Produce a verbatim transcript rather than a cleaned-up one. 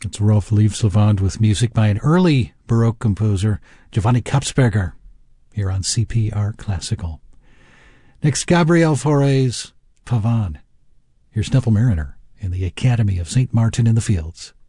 It's Rolf Liebslevand with music by an early Baroque composer, Giovanni Kapsberger, here on C P R Classical. Next, Gabriel Fauré's Pavane. Here's Neville Marriner in the Academy of Saint Martin in the Fields.